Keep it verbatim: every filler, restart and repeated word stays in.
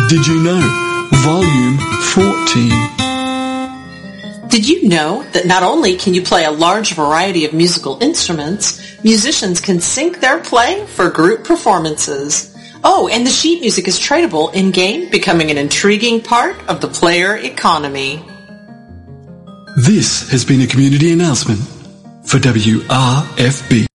Did you know? Volume fourteen. Did you know that not only can you play a large variety of musical instruments, musicians can sync their play for group performances? Oh, and the sheet music is tradable in-game, becoming an intriguing part of the player economy. This has been a community announcement for W R F B.